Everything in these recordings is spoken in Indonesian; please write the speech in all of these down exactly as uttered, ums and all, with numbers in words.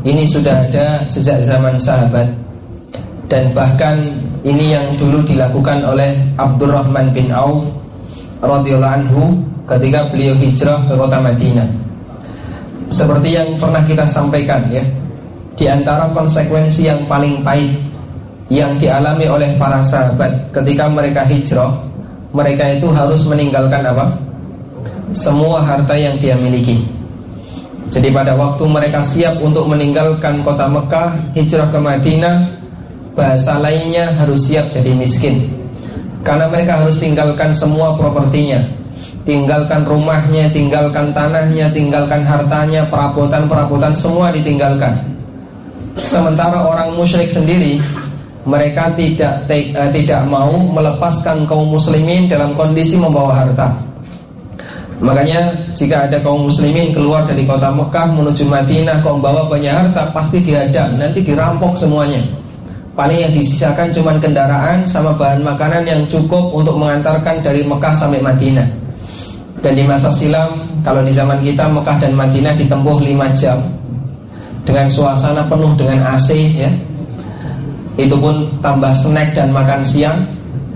Ini sudah ada sejak zaman sahabat, dan bahkan ini yang dulu dilakukan oleh Abdurrahman bin Auf radhiyallahu anhu ketika beliau hijrah ke kota Madinah. Seperti yang pernah kita sampaikan ya, di antara konsekuensi yang paling pahit yang dialami oleh para sahabat ketika mereka hijrah, mereka itu harus meninggalkan apa? Semua harta yang dia miliki. Jadi pada waktu mereka siap untuk meninggalkan kota Mekah, hijrah ke Madinah, bahasa lainnya harus siap jadi miskin. Karena mereka harus tinggalkan semua propertinya, tinggalkan rumahnya, tinggalkan tanahnya, tinggalkan hartanya, perabotan-perabotan semua ditinggalkan. Sementara orang musyrik sendiri, mereka tidak te, uh, tidak mau melepaskan kaum muslimin dalam kondisi membawa harta. Makanya jika ada kaum muslimin keluar dari kota Mekah menuju Madinah, kau membawa banyak harta, pasti dihadang, nanti dirampok semuanya. Paling yang disisakan cuma kendaraan sama bahan makanan yang cukup untuk mengantarkan dari Mekah sampai Madinah. Dan di masa silam, kalau di zaman kita Mekah dan Madinah ditempuh lima jam dengan suasana penuh dengan A C ya. Itu pun tambah snack dan makan siang.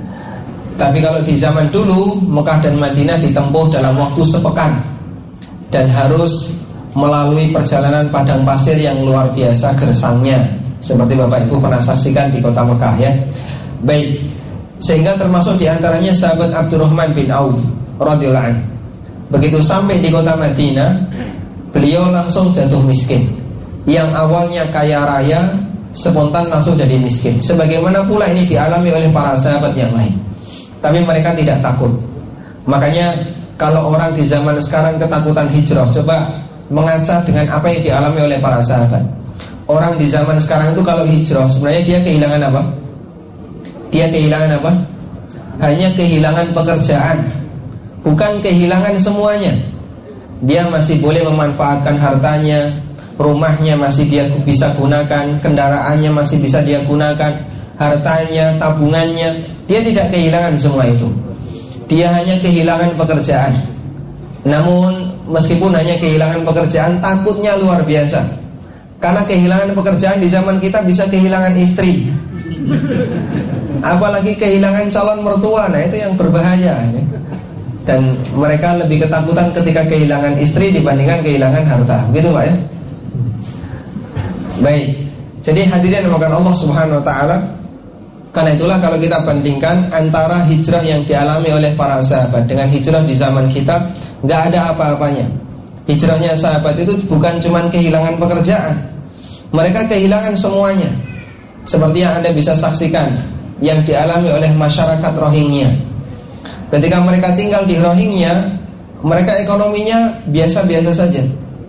Tapi kalau di zaman dulu, Mekah dan Madinah ditempuh dalam waktu sepekan, dan harus melalui perjalanan padang pasir yang luar biasa gersangnya, seperti Bapak Ibu pernah saksikan di kota Mekah ya. Baik, sehingga termasuk diantaranya sahabat Abdurrahman bin Auf radhiyallahu anhu. Begitu sampai di kota Madinah, beliau langsung jatuh miskin. Yang awalnya kaya raya, spontan langsung jadi miskin. Sebagaimana pula ini dialami oleh para sahabat yang lain. Tapi mereka tidak takut. Makanya kalau orang di zaman sekarang ketakutan hijrah, coba mengaca dengan apa yang dialami oleh para sahabat. Orang di zaman sekarang itu kalau hijrah, sebenarnya dia kehilangan apa? Dia kehilangan apa? Hanya kehilangan pekerjaan, bukan kehilangan semuanya. Dia masih boleh memanfaatkan hartanya, rumahnya masih dia bisa gunakan, kendaraannya masih bisa dia gunakan, hartanya, tabungannya. Dia tidak kehilangan semua itu. Dia hanya kehilangan pekerjaan. Namun meskipun hanya kehilangan pekerjaan, takutnya luar biasa. Karena kehilangan pekerjaan di zaman kita bisa kehilangan istri, apalagi kehilangan calon mertua. Nah itu yang berbahaya ya. Dan mereka lebih ketakutan ketika kehilangan istri dibandingkan kehilangan harta. Begitu Pak ya. Baik, jadi hadirin dimuliakan Allah Subhanahu Wa Taala. Karena itulah kalau kita bandingkan antara hijrah yang dialami oleh para sahabat dengan hijrah di zaman kita, nggak ada apa-apanya. Hijrahnya sahabat itu bukan cuma kehilangan pekerjaan, mereka kehilangan semuanya. Seperti yang Anda bisa saksikan yang dialami oleh masyarakat Rohingya. Ketika mereka tinggal di Rohingya, mereka ekonominya biasa-biasa saja,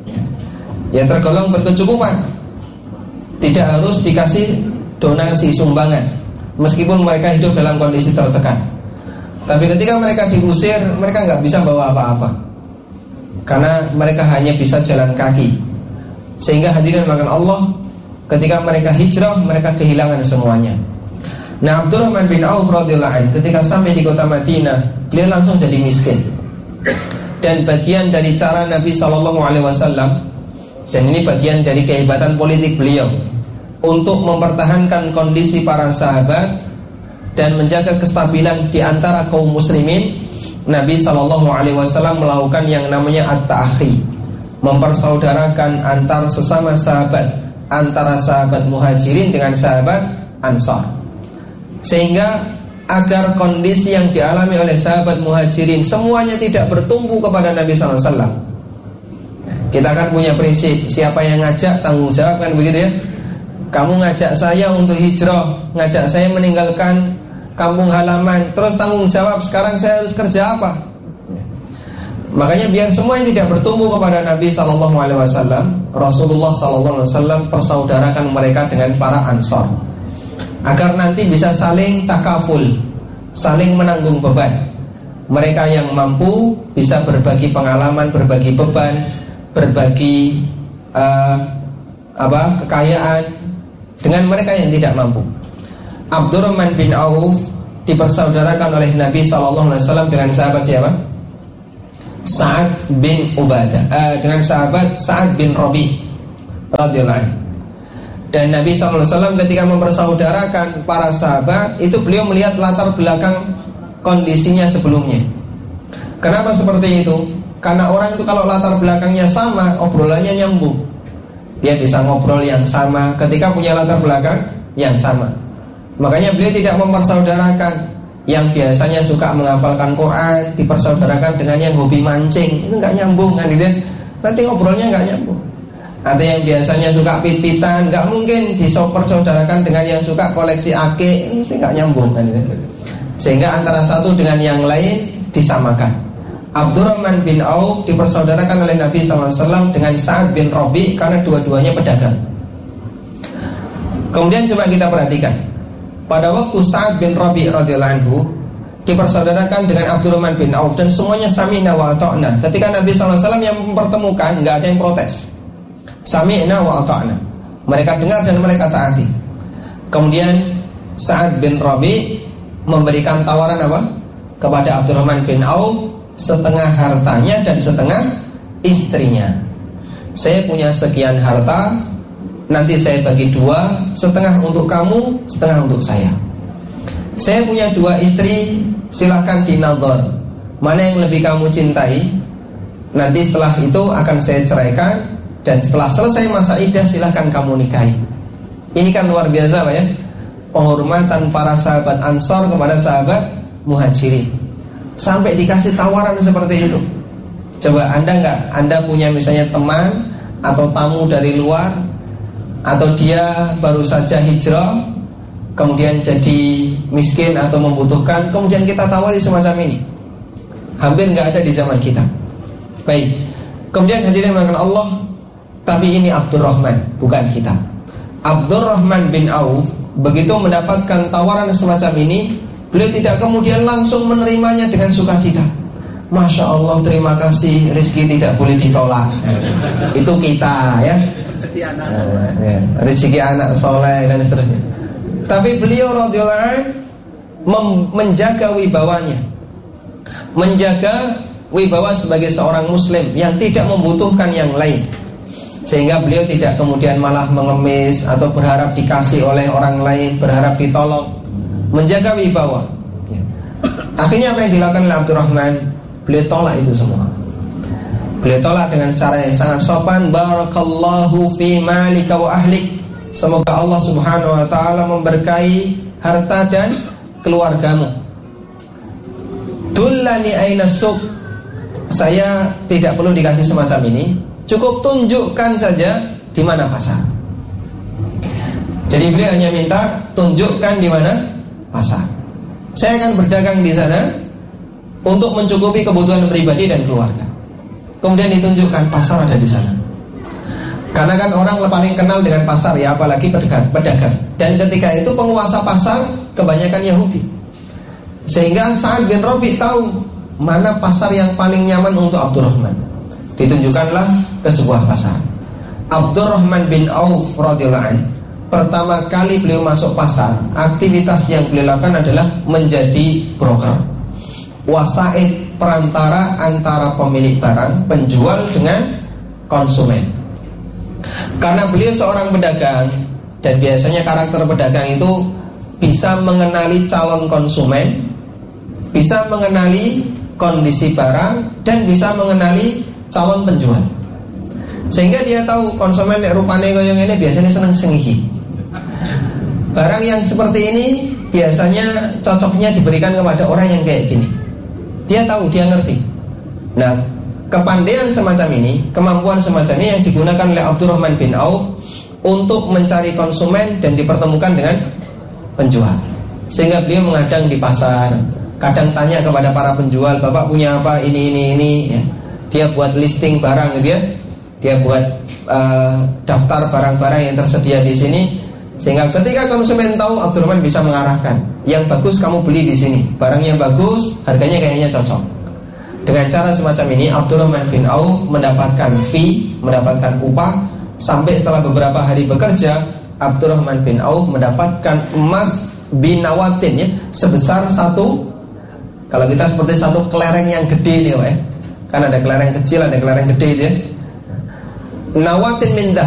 ya tergolong berkecukupan, tidak harus dikasih donasi sumbangan, meskipun mereka hidup dalam kondisi tertekan. Tapi ketika mereka diusir, mereka nggak bisa bawa apa-apa, karena mereka hanya bisa jalan kaki. Sehingga hadirin makan Allah, ketika mereka hijrah, mereka kehilangan semuanya. Nah Abdurrahman bin Auf radhiyallahu anhu ketika sampai di kota Madinah, beliau langsung jadi miskin. Dan bagian dari cara Nabi shallallahu alaihi wasallam, dan ini bagian dari kehebatan politik beliau untuk mempertahankan kondisi para sahabat dan menjaga kestabilan di antara kaum muslimin, Nabi shallallahu alaihi wasallam melakukan yang namanya at-ta'akhi, mempersaudarakan antar sesama sahabat, antara sahabat muhajirin dengan sahabat ansar. Sehingga agar kondisi yang dialami oleh sahabat muhajirin semuanya tidak bertumpu kepada Nabi shallallahu alaihi wasallam. Kita kan punya prinsip, siapa yang ngajak tanggung jawab, kan begitu ya. Kamu ngajak saya untuk hijrah, ngajak saya meninggalkan kampung halaman, terus tanggung jawab sekarang saya harus kerja apa? Makanya biar semua yang tidak bertumbuh kepada Nabi shallallahu alaihi wasallam, Rasulullah shallallahu alaihi wasallam persaudarakan mereka dengan para ansar, agar nanti bisa saling takaful, saling menanggung beban. Mereka yang mampu bisa berbagi pengalaman, berbagi beban, berbagi uh, apa kekayaan dengan mereka yang tidak mampu. Abdurrahman bin Auf dipersaudarakan oleh Nabi shallallahu alaihi wasallam dengan sahabat siapa? Sa'ad bin Ubadah, uh, dengan sahabat Sa'ad bin Rabi radhiyallahu anhu. Dan Nabi shallallahu alaihi wasallam ketika mempersaudarakan para sahabat, itu beliau melihat latar belakang kondisinya sebelumnya. Kenapa seperti itu? Karena orang itu kalau latar belakangnya sama, obrolannya nyambung. Dia bisa ngobrol yang sama ketika punya latar belakang yang sama. Makanya beliau tidak mempersaudarakan yang biasanya suka menghafalkan Quran dipersaudarakan dengan yang hobi mancing. Itu nggak nyambung kan gitu. Nanti ngobrolnya nggak nyambung. Atau yang biasanya suka pit-pitan, nggak mungkin dipersaudarakan dengan yang suka koleksi ake. Ini mesti nggak nyambung kan gitu. Sehingga antara satu dengan yang lain disamakan. Abdurrahman bin Auf dipersaudarakan oleh Nabi shallallahu alaihi wasallam dengan Sa'ad bin Rabi karena dua-duanya pedagang. Kemudian coba kita perhatikan, pada waktu Sa'ad bin Rabi radhiyallahu anhu dipersaudarakan dengan Abdurrahman bin Auf dan semuanya sami'na wa ata'na. Ketika Nabi shallallahu alaihi wasallam yang mempertemukan, nggak ada yang protes. Sami'na wa ata'na. Mereka dengar dan mereka taati. Kemudian Sa'ad bin Rabi memberikan tawaran apa? Kepada Abdurrahman bin Auf, setengah hartanya dan setengah istrinya. Saya punya sekian harta, nanti saya bagi dua, setengah untuk kamu, setengah untuk saya. Saya punya dua istri, silakan dinadhar, mana yang lebih kamu cintai. Nanti setelah itu akan saya ceraikan, dan setelah selesai masa iddah silakan kamu nikahi. Ini kan luar biasa Pak ya, penghormatan para sahabat Ansor kepada sahabat Muhajirin, sampai dikasih tawaran seperti itu. Coba Anda nggak, Anda punya misalnya teman atau tamu dari luar, atau dia baru saja hijrah, kemudian jadi miskin atau membutuhkan, kemudian kita tawari semacam ini. Hampir nggak ada di zaman kita. Baik. Kemudian hadirin mengatakan Allah, tapi ini Abdurrahman, bukan kita. Abdurrahman bin Auf begitu mendapatkan tawaran semacam ini, beliau tidak kemudian langsung menerimanya dengan sukacita. Masya Allah, terima kasih, rezeki tidak boleh ditolak. Itu kita ya, rezeki anak soleh, ya, rezeki anak soleh dan seterusnya. Tapi beliau radhiyallahu anhu menjaga wibawanya, menjaga wibawa sebagai seorang muslim yang tidak membutuhkan yang lain, sehingga beliau tidak kemudian malah mengemis atau berharap dikasih oleh orang lain, berharap ditolong, menjaga wibawa. Akhirnya apa yang dilakukan oleh Abdurrahman? Beliau tolak itu semua. Beliau tolak dengan cara yang sangat sopan. Barakallahu fi malika wa ahlik. Semoga Allah subhanahu wa ta'ala memberkahi harta dan keluargamu. Dullani aina suq. Saya tidak perlu dikasih semacam ini, cukup tunjukkan saja di mana pasar. Jadi beliau hanya minta tunjukkan di mana pasar. Saya akan berdagang di sana untuk mencukupi kebutuhan pribadi dan keluarga. Kemudian ditunjukkan pasar ada di sana. Karena kan orang paling kenal dengan pasar ya, apalagi pedagang. pedagang. Dan ketika itu penguasa pasar kebanyakan Yahudi. Sehingga Sa'ad bin Rabi tahu mana pasar yang paling nyaman untuk Abdurrahman. Ditunjukkanlah ke sebuah pasar. Abdurrahman bin Auf radhiyallahu anhu, pertama kali beliau masuk pasar, aktivitas yang beliau lakukan adalah menjadi broker, wasaid, perantara antara pemilik barang, penjual dengan konsumen. Karena beliau seorang pedagang, dan biasanya karakter pedagang itu bisa mengenali calon konsumen, bisa mengenali kondisi barang, dan bisa mengenali calon penjual. Sehingga dia tahu konsumen yang rupanya yang ini biasanya senang sengihi. Barang yang seperti ini biasanya cocoknya diberikan kepada orang yang kayak gini. Dia tahu, dia ngerti. Nah, kepandaian semacam ini, kemampuan semacam ini yang digunakan oleh Abdurrahman bin Auf untuk mencari konsumen dan dipertemukan dengan penjual. Sehingga beliau mengadang di pasar, kadang tanya kepada para penjual, Bapak punya apa, ini, ini, ini ya. Dia buat listing barang gitu ya. Dia buat uh, daftar barang-barang yang tersedia di sini, sehingga ketika konsumen tahu, Abdurrahman bisa mengarahkan, yang bagus kamu beli di sini, barang yang bagus, harganya kayaknya cocok. Dengan cara semacam ini, Abdurrahman bin Auf mendapatkan fee, mendapatkan upah, sampai setelah beberapa hari bekerja, Abdurrahman bin Auf mendapatkan emas binawatin ya, sebesar satu, kalau kita seperti satu kelereng yang gede nih, ya. Kan ada kelereng kecil, ada kelereng gede ya. Nawatin min dahab,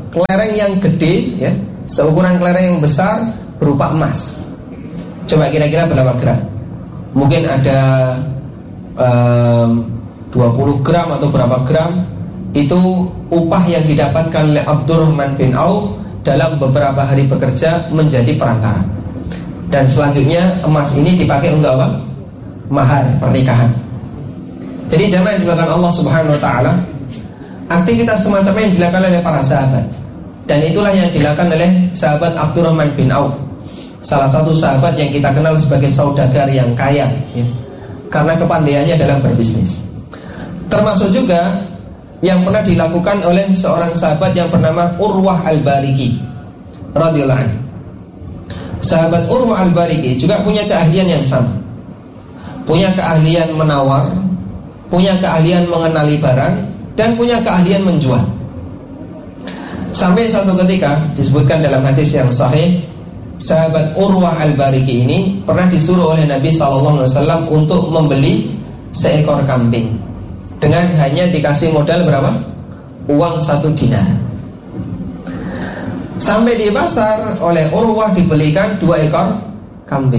kelereng yang gede, ya, seukuran kelereng yang besar berupa emas. Coba kira-kira berapa gram? Mungkin ada um, dua puluh gram atau berapa gram. Itu upah yang didapatkan oleh Abdurrahman bin Auf dalam beberapa hari bekerja menjadi perantara. Dan selanjutnya emas ini dipakai untuk apa? Mahar pernikahan. Jadi jamaah yang dilakukan Allah Subhanahu wa taala, aktivitas semacam ini dilakukan oleh para sahabat. Dan itulah yang dilakukan oleh sahabat Abdurrahman bin Auf, salah satu sahabat yang kita kenal sebagai saudagar yang kaya, ya, karena kepandaiannya dalam berbisnis. Termasuk juga yang pernah dilakukan oleh seorang sahabat yang bernama Urwah al-Bariki radhiyallahu anhu. Sahabat Urwah al-Bariki juga punya keahlian yang sama. Punya keahlian menawar, punya keahlian mengenali barang, dan punya keahlian menjual. Sampai suatu ketika disebutkan dalam hadis yang sahih, sahabat Urwah al-Bariki ini pernah disuruh oleh Nabi shallallahu alaihi wasallam untuk membeli seekor kambing dengan hanya dikasih modal berapa? Uang satu dinar. Sampai di pasar oleh Urwah dibelikan dua ekor kambing.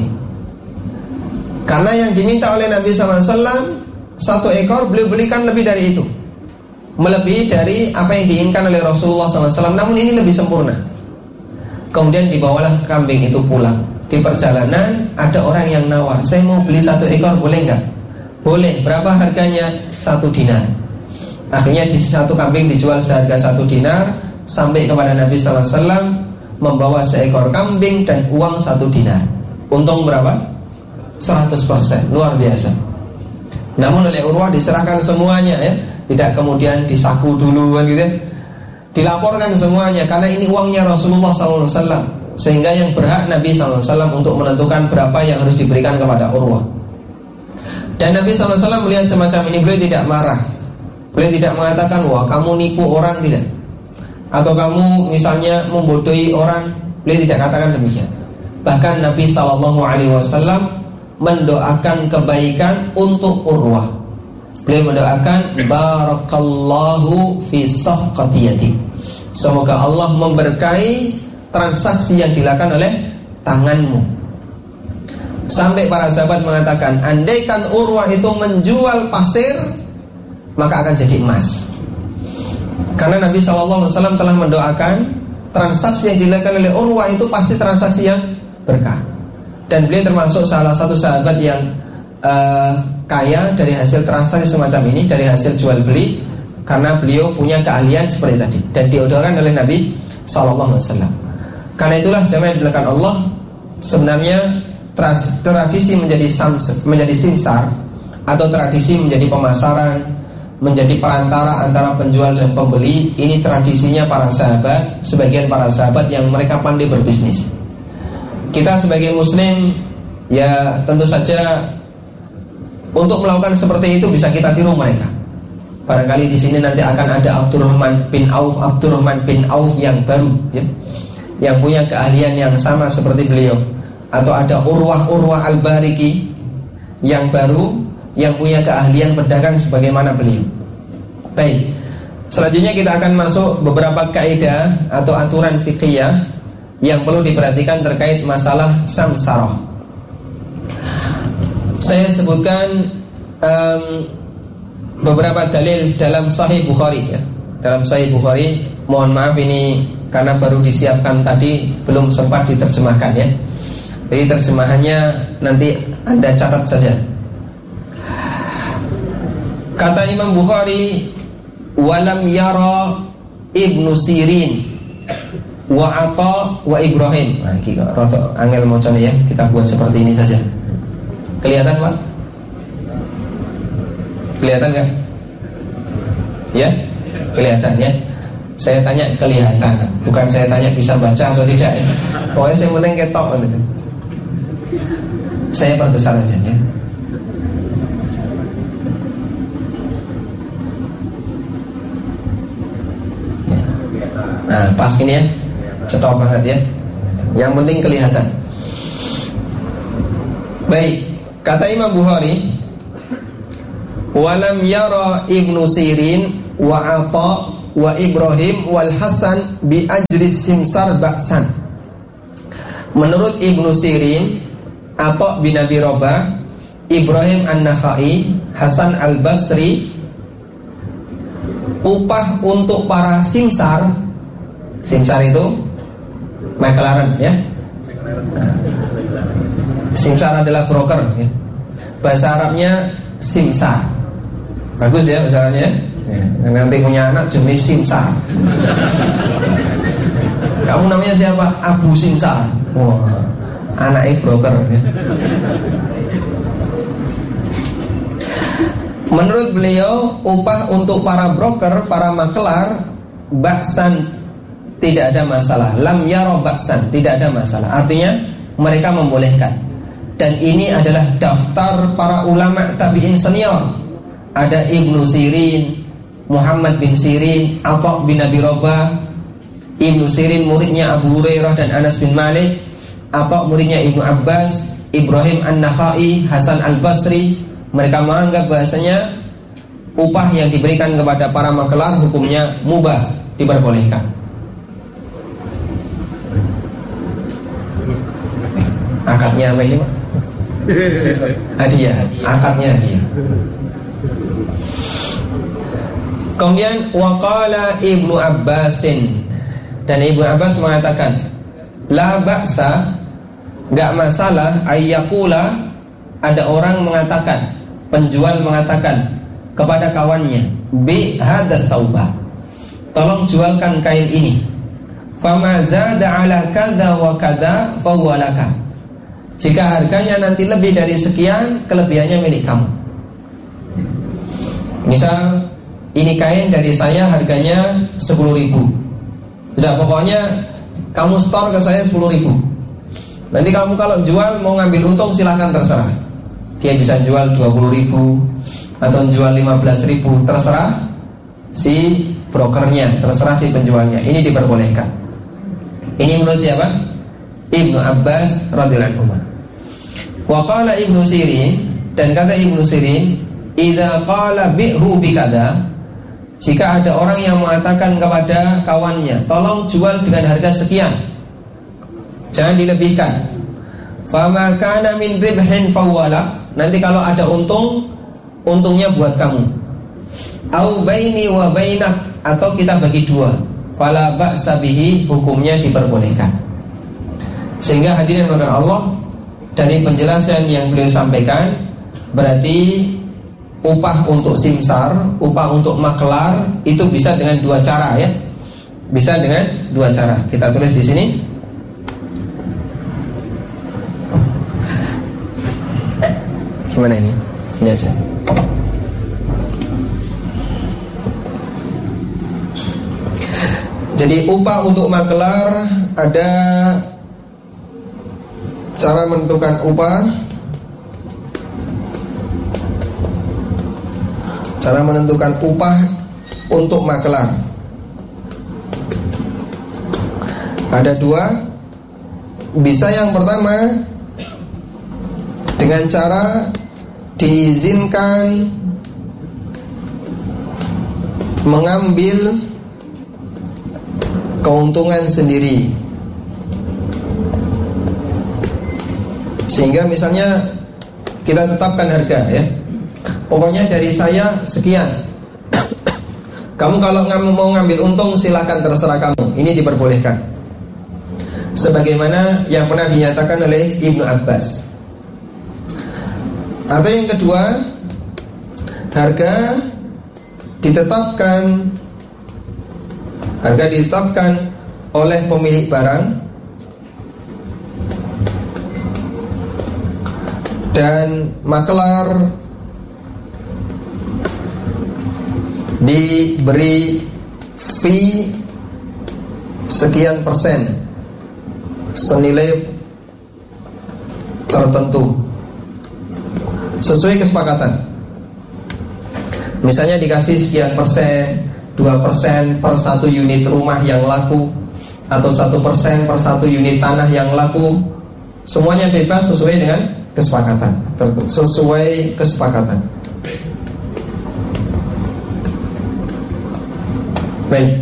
Karena yang diminta oleh Nabi shallallahu alaihi wasallam satu ekor, beliau belikan lebih dari itu, melebihi dari apa yang diinginkan oleh Rasulullah shallallahu alaihi wasallam. Namun ini lebih sempurna. Kemudian dibawalah kambing itu pulang. Di perjalanan ada orang yang nawar, saya mau beli satu ekor, boleh nggak? Boleh. Berapa harganya? Satu dinar. Akhirnya di satu kambing dijual seharga satu dinar, sampai kepada Nabi shallallahu alaihi wasallam membawa seekor kambing dan uang satu dinar. Untung berapa? seratus persen. Luar biasa. Namun oleh Urwah diserahkan semuanya, ya, tidak kemudian disaku dulu kan gitu. Dilaporkan semuanya karena ini uangnya Rasulullah shallallahu alaihi wasallam, sehingga yang berhak Nabi shallallahu alaihi wasallam untuk menentukan berapa yang harus diberikan kepada Urwah. Dan Nabi shallallahu alaihi wasallam melihat semacam ini, beliau tidak marah. Beliau tidak mengatakan, wah kamu nipu orang, tidak, atau kamu misalnya membodohi orang. Beliau tidak katakan demikian. Bahkan Nabi shallallahu alaihi wasallam mendoakan kebaikan untuk Urwah. Beliau mendoakan barakallahu fi safqatiyati, semoga Allah memberkahi transaksi yang dilakukan oleh tanganmu. Sampai para sahabat mengatakan, andaikan Urwah itu menjual pasir, maka akan jadi emas. Karena Nabi shallallahu alaihi wasallam telah mendoakan transaksi yang dilakukan oleh Urwah itu pasti transaksi yang berkah. Dan beliau termasuk salah satu sahabat yang uh, kaya dari hasil transaksi semacam ini, dari hasil jual beli, karena beliau punya keahlian seperti tadi dan didoakan oleh Nabi shallallahu alaihi wasallam. Karena itulah jamaah yang dimuliakan Allah, sebenarnya tradisi menjadi samsat, menjadi simsar, atau tradisi menjadi pemasaran, menjadi perantara antara penjual dan pembeli, ini tradisinya para sahabat, sebagian para sahabat yang mereka pandai berbisnis. Kita sebagai muslim, ya tentu saja untuk melakukan seperti itu bisa kita tiru mereka. Barangkali di sini nanti akan ada Abdurrahman bin Auf, Abdurrahman bin Auf yang baru, ya, yang punya keahlian yang sama seperti beliau. Atau ada Urwah-Urwah al-Bariki yang baru, yang punya keahlian berdagang sebagaimana beliau. Baik, selanjutnya kita akan masuk beberapa kaidah atau aturan fiqhiyah yang perlu diperhatikan terkait masalah samsarah. Saya sebutkan um, beberapa dalil dalam Sahih Bukhari, ya. Dalam Sahih Bukhari, mohon maaf ini karena baru disiapkan tadi, belum sempat diterjemahkan, ya. Jadi terjemahannya nanti Anda catat saja. Kata Imam Bukhari, walam yara Ibnu Sirin wa Atha wa Ibrahim. Nah, iki kok rada angel macane, ya. Kita buat seperti ini saja. Kelihatan, Pak? Kelihatan enggak? Ya? Kelihatan, ya. Saya tanya kelihatan, bukan saya tanya bisa baca atau tidak, ya. Pokoknya yang penting ketok gitu. Saya perbesar aja, ya. Nah, pas gini, ya. Cetok banget, ya. Yang penting kelihatan. Baik, kata Imam Bukhari, walam yara Ibnu Sirin wa Atha wa Ibrahim wal Hasan bi ajris simsar ba'san. Menurut Ibnu Sirin, Atha bin Abi Rabah, Ibrahim An-Nakhai, Hasan Al-Basri, upah untuk para simsar. Simsar itu makelaran ya. Simsar adalah broker ya. Bahasa Arabnya simsar. Bagus ya bahasa Arabnya ya. Nanti punya anak jenis simsar. Kamu namanya siapa? Abu Simsar. Wah, anaknya broker ya. Menurut beliau, upah untuk para broker, para makelar, baksan, tidak ada masalah. Lam yaro baksan, tidak ada masalah. Artinya mereka membolehkan. Dan ini adalah daftar para ulama tabi'in senior. Ada Ibnu Sirin, Muhammad bin Sirin, Atha bin Abi Rabah. Ibnu Sirin muridnya Abu Hurairah dan Anas bin Malik. Atha muridnya Ibnu Abbas, Ibrahim An-Nakhai, Hasan Al-Basri. Mereka menganggap bahasanya upah yang diberikan kepada para makelar hukumnya mubah, diperbolehkan. Akadnya apa ini Pak? Hadiah, akadnya hadiah. Kemudian waqala Ibnu Abbasin, dan Ibnu Abbas mengatakan la ba'sa, enggak masalah ayyakula, ada orang mengatakan, penjual mengatakan kepada kawannya, bi hadas tauba, tolong jualkan kain ini. Fama zada ala kadza wa kadza fa huwa laka. Jika harganya nanti lebih dari sekian, kelebihannya milik kamu. Misal ini kain dari saya harganya sepuluh ribu. Sudah, pokoknya kamu store ke saya sepuluh ribu. Nanti kamu kalau jual mau ngambil untung silahkan, terserah. Dia bisa jual dua puluh ribu atau jual lima belas ribu, terserah si brokernya, terserah si penjualnya. Ini diperbolehkan. Ini menurut siapa? Ibnu Abbas radhiyallahu anhu. Wa qala Ibnu Sirin, dan kata Ibnu Sirin, idza qala bi'hu bikada, jika ada orang yang mengatakan kepada kawannya, tolong jual dengan harga sekian, jangan dilebihkan. Fama kana min ribhin fawwala, nanti kalau ada untung, untungnya buat kamu. Au baini wa bainak, atau kita bagi dua. Fala ba'sa bihi, hukumnya diperbolehkan. Sehingga hadirin oleh Allah, dari penjelasan yang beliau sampaikan, berarti upah untuk simsar, upah untuk makelar itu bisa dengan dua cara ya. Bisa dengan dua cara. Kita tulis di sini. Gimana ini? Ini aja. Jadi upah untuk makelar ada cara menentukan upah, cara menentukan upah untuk makelar ada dua. Bisa yang pertama dengan cara diizinkan mengambil keuntungan sendiri. Sehingga misalnya kita tetapkan harga ya, pokoknya dari saya sekian. Kamu kalau mau ngambil untung silahkan, terserah kamu. Ini diperbolehkan. Sebagaimana yang pernah dinyatakan oleh Ibnu Abbas. Atau yang kedua, harga ditetapkan Harga ditetapkan oleh pemilik barang, dan makelar diberi fee sekian persen senilai tertentu sesuai kesepakatan. Misalnya dikasih sekian persen, dua persen per satu unit rumah yang laku, atau satu persen per satu unit tanah yang laku. Semuanya bebas sesuai dengan kesepakatan. Sesuai kesepakatan. Baik.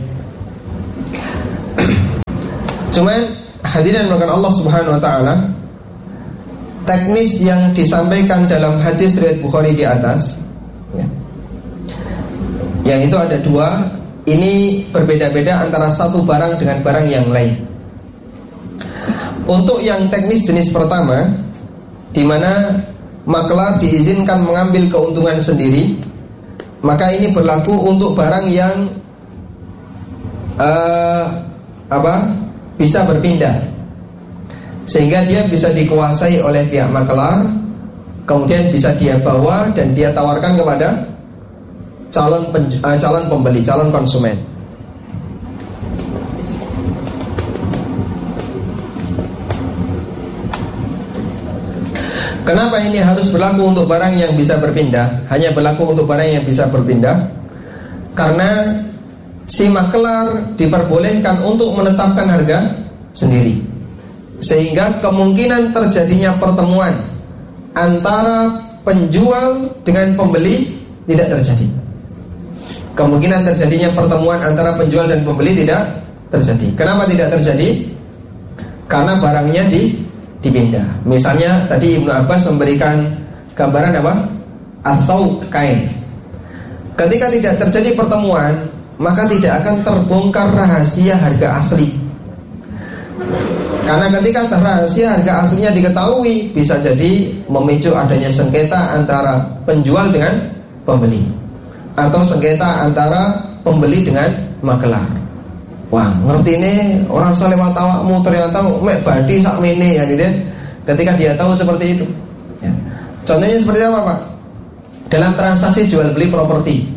Cuman hadirin melakukan Allah Subhanahu wa taala, teknis yang disampaikan dalam hadis riwayat Bukhari di atas ya, yang itu ada dua. Ini berbeda-beda antara satu barang dengan barang yang lain. Untuk yang teknis jenis pertama, di mana makelar diizinkan mengambil keuntungan sendiri, maka ini berlaku untuk barang yang uh, apa bisa berpindah, sehingga dia bisa dikuasai oleh pihak makelar, kemudian bisa dia bawa dan dia tawarkan kepada calon penj- uh, calon pembeli, calon konsumen. Kenapa ini harus berlaku untuk barang yang bisa berpindah? Hanya berlaku untuk barang yang bisa berpindah karena si makelar diperbolehkan untuk menetapkan harga sendiri, sehingga kemungkinan terjadinya pertemuan antara penjual dengan pembeli tidak terjadi. Kemungkinan terjadinya pertemuan antara penjual dan pembeli tidak terjadi. Kenapa tidak terjadi? Karena barangnya di dipindah. Misalnya tadi Ibnu Abbas memberikan gambaran apa? Athau, kain. Ketika tidak terjadi pertemuan, maka tidak akan terbongkar rahasia harga asli. Karena ketika rahasia harga aslinya diketahui, bisa jadi memicu adanya sengketa antara penjual dengan pembeli, atau sengketa antara pembeli dengan makelar. Wah, ngerti ini orang saleh watawakmu ternyata mek badi sak mene ya gitu. Ketika dia tahu seperti itu. Ya. Contohnya seperti apa, Pak? Dalam transaksi jual beli properti,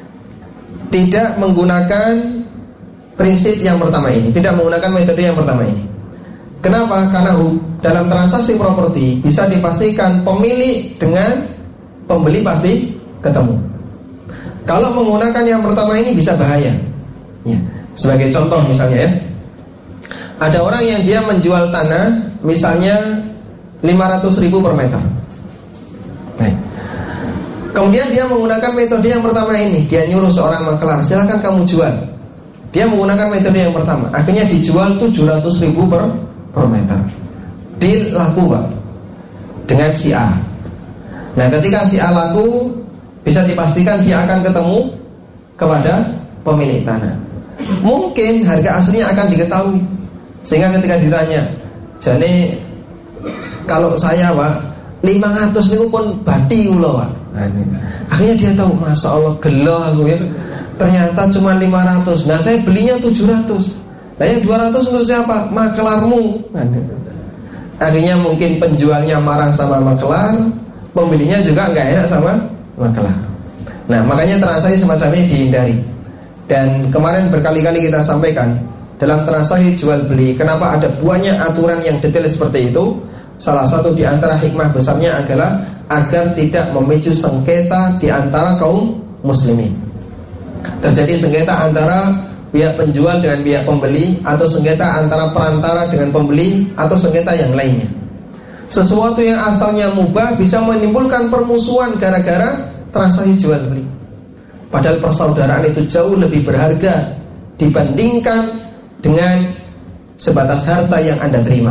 tidak menggunakan prinsip yang pertama ini, tidak menggunakan metode yang pertama ini. Kenapa? Karena dalam transaksi properti bisa dipastikan pemilik dengan pembeli pasti ketemu. Kalau menggunakan yang pertama ini bisa bahaya. Ya. Sebagai contoh misalnya ya, ada orang yang dia menjual tanah misalnya lima ratus ribu per meter. Baik. Kemudian dia menggunakan metode yang pertama ini, dia nyuruh seorang makelar, silakan kamu jual. Dia menggunakan metode yang pertama, akhirnya dijual tujuh ratus ribu per, per meter. Deal laku, Pak, dengan si A. Nah, ketika si A laku, bisa dipastikan dia akan ketemu kepada pemilik tanah. Mungkin harga aslinya akan diketahui, sehingga ketika ditanya, jane kalau saya Pak lima ratus niku pun bati kula Pak. Akhirnya dia tahu, masya Allah gelo aku ya, ternyata cuma lima ratus. Nah saya belinya tujuh ratus. Nah yang dua ratus untuk siapa? Makelarmu. Akhirnya mungkin penjualnya marah sama makelar, pembelinya juga nggak enak sama makelar. Nah makanya transaksi semacam ini dihindari. Dan kemarin berkali-kali kita sampaikan, dalam transaksi jual beli, kenapa ada banyak aturan yang detail seperti itu? Salah satu di antara hikmah besarnya adalah agar tidak memicu sengketa di antara kaum muslimin. Terjadi sengketa antara pihak penjual dengan pihak pembeli, atau sengketa antara perantara dengan pembeli, atau sengketa yang lainnya. Sesuatu yang asalnya mubah bisa menimbulkan permusuhan gara-gara transaksi jual beli. Padahal persaudaraan itu jauh lebih berharga dibandingkan dengan sebatas harta yang Anda terima.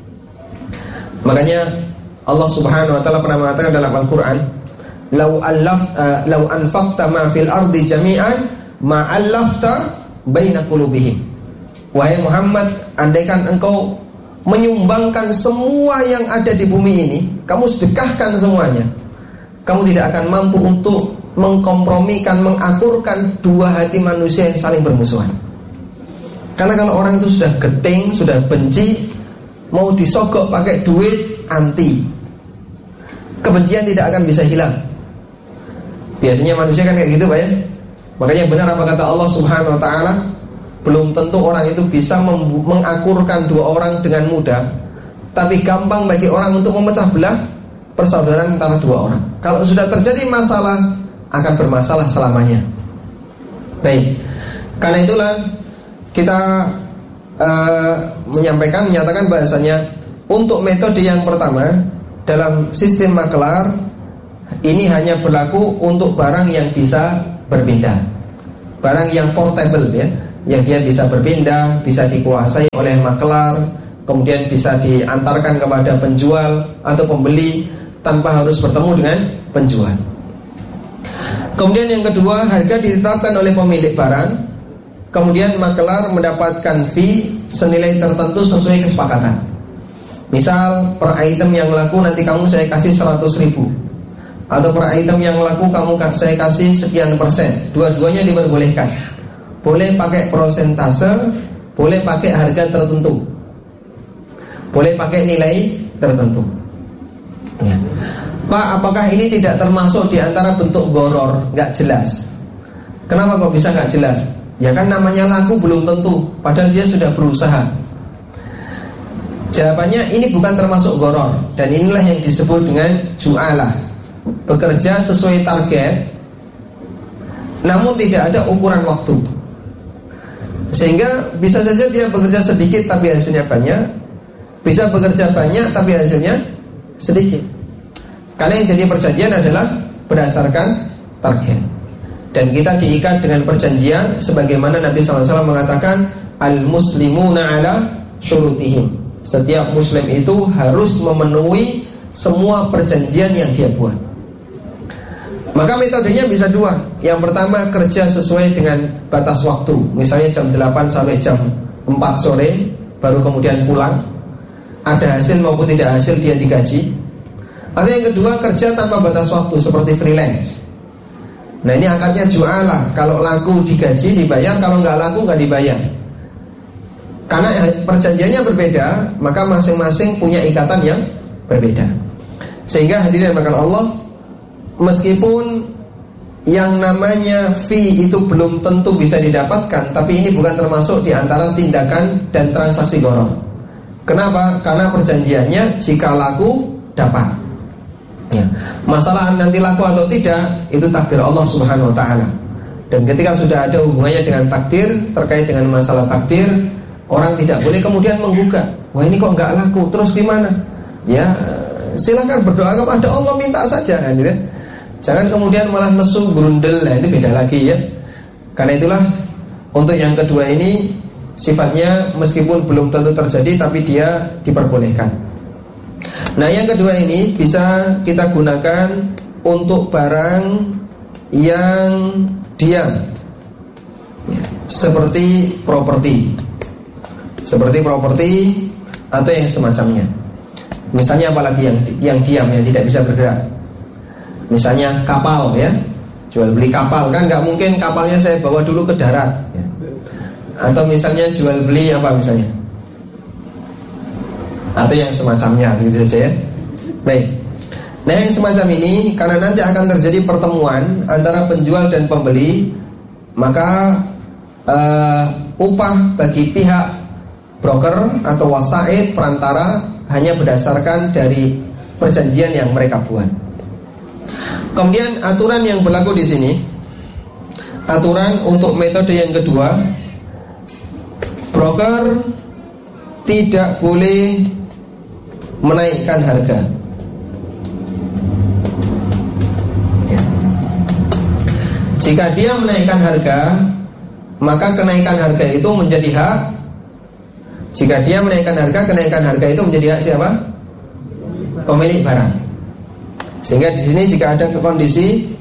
Makanya Allah Subhanahu wa taala pernah mengatakan dalam Al-Qur'an, "Lau allaf uh, lau anfaqta ma fil ardi jami'an ma allafta baina qulubihim." Wahai Muhammad, andaikan engkau menyumbangkan semua yang ada di bumi ini, kamu sedekahkan semuanya, kamu tidak akan mampu untuk mengkompromikan, mengaturkan dua hati manusia yang saling bermusuhan. Karena kalau orang itu sudah geting, sudah benci, mau disogok pakai duit, anti. Kebencian tidak akan bisa hilang. Biasanya manusia kan kayak gitu, Pak ya. Makanya benar apa kata Allah Subhanahu wa taala, belum tentu orang itu bisa mem- mengakurkan dua orang dengan mudah, tapi gampang bagi orang untuk memecah belah persaudaraan antara dua orang. Kalau sudah terjadi masalah, akan bermasalah selamanya. Baik, karena itulah kita uh, menyampaikan, menyatakan bahasanya untuk metode yang pertama dalam sistem makelar ini hanya berlaku untuk barang yang bisa berpindah. barang yang portable ya, yang dia bisa berpindah, bisa dikuasai oleh makelar, kemudian bisa diantarkan kepada penjual atau pembeli tanpa harus bertemu dengan penjual. Kemudian yang kedua, harga ditetapkan oleh pemilik barang, kemudian makelar mendapatkan fee senilai tertentu sesuai kesepakatan. Misal per item yang laku nanti kamu saya kasih seratus ribu, atau per item yang laku kamu saya kasih sekian persen. Dua-duanya diperbolehkan. Boleh pakai prosentase, boleh pakai harga tertentu, boleh pakai nilai tertentu ya. Pak, apakah ini tidak termasuk di antara bentuk goror? Nggak jelas. Kenapa kok bisa nggak jelas? Ya kan namanya laku belum tentu, padahal dia sudah berusaha. Jawabannya ini bukan termasuk goror, dan inilah yang disebut dengan ju'alah, bekerja sesuai target namun tidak ada ukuran waktu. Sehingga bisa saja dia bekerja sedikit tapi hasilnya banyak, bisa bekerja banyak tapi hasilnya sedikit. Karena yang jadi perjanjian adalah berdasarkan target. Dan kita diikat dengan perjanjian sebagaimana Nabi shallallahu alaihi wasallam mengatakan, al-muslimuna ala syurutihim. Setiap muslim itu harus memenuhi semua perjanjian yang dia buat. Maka metodenya bisa dua. Yang pertama, kerja sesuai dengan batas waktu. Misalnya jam delapan sampai jam empat sore, baru kemudian pulang. Ada hasil maupun tidak hasil dia digaji. Atau yang kedua, kerja tanpa batas waktu seperti freelance. Nah ini akadnya ju'alah. Kalau laku digaji dibayar, kalau nggak laku nggak dibayar. Karena perjanjiannya berbeda, maka masing-masing punya ikatan yang berbeda. Sehingga hadirin makan Allah, meskipun yang namanya fee itu belum tentu bisa didapatkan, tapi ini bukan termasuk di antara tindakan dan transaksi goror. Kenapa? Karena perjanjiannya jika laku dapat ya. Masalah nanti laku atau tidak itu takdir Allah subhanahu wa ta'ala. Dan ketika sudah ada hubungannya dengan takdir, terkait dengan masalah takdir, orang tidak boleh kemudian menggugat. Wah ini kok nggak laku, terus gimana? Ya silakan berdoa kepada Allah, minta saja kan, gitu. Jangan kemudian malah nesu grundel. Nah ini beda lagi ya. Karena itulah untuk yang kedua ini sifatnya meskipun belum tentu terjadi, tapi dia diperbolehkan. Nah yang kedua ini bisa kita gunakan untuk barang yang diam ya, seperti properti, seperti properti atau yang semacamnya. Misalnya apalagi yang yang diam, yang tidak bisa bergerak. Misalnya kapal ya, jual beli kapal, kan nggak mungkin kapalnya saya bawa dulu ke darat ya. Atau misalnya jual beli apa misalnya, atau yang semacamnya, begitu saja ya. Baik. Nah yang semacam ini, karena nanti akan terjadi pertemuan antara penjual dan pembeli, maka uh, upah bagi pihak broker atau wasaid perantara hanya berdasarkan dari perjanjian yang mereka buat. Kemudian aturan yang berlaku di sini, aturan untuk metode yang kedua, broker tidak boleh menaikkan harga ya. Jika dia menaikkan harga, maka kenaikan harga itu menjadi hak. Jika dia menaikkan harga, kenaikan harga itu menjadi hak siapa? Pemilik barang. Sehingga di sini jika ada kondisi